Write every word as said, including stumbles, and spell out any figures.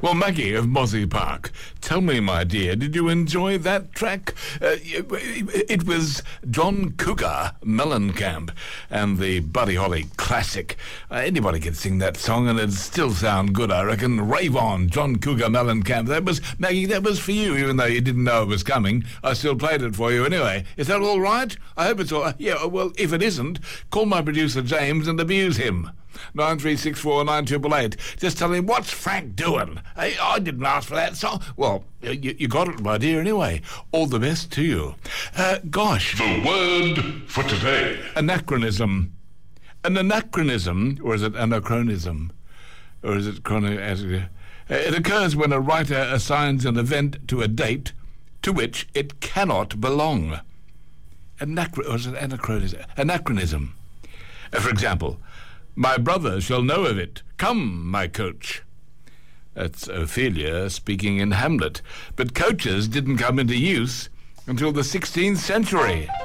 Well, Maggie of Mozzie Park, tell me, my dear, did you enjoy that track? Uh, it was John Cougar Mellencamp and the Buddy Holly classic. Uh, anybody can sing that song and it'd still sound good, I reckon. Rave on, John Cougar Mellencamp. That was, Maggie, that was for you, even though you didn't know it was coming. I still played it for you anyway. Is that all right? I hope it's all right. Yeah, well, if it isn't, call my producer James and abuse him. nine three six four nine eight eight eight. Just tell him, what's Frank doing? Hey, I didn't ask for that song. Well, you, you got it, my dear, anyway. All the best to you. Uh, gosh. The word for today. Anachronism. An anachronism, or is it anachronism? Or is it chrono... It occurs when a writer assigns an event to a date to which it cannot belong. Anachro... Or is it anachronism? Anachronism. Uh, for example... My brother shall know of it. Come, my coach. That's Ophelia speaking in Hamlet. But coaches didn't come into use until the sixteenth century.